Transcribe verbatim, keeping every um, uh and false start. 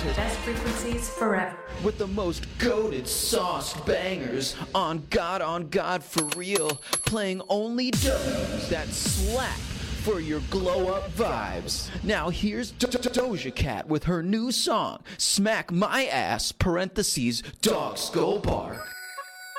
best frequencies forever. With the most goated sauced bangers on God, on God for real. Playing only W's that slap for your glow up vibes. Now here's Do- Do- Doja Cat with her new song, Smack My Ass, parentheses, Dogs Go Bark.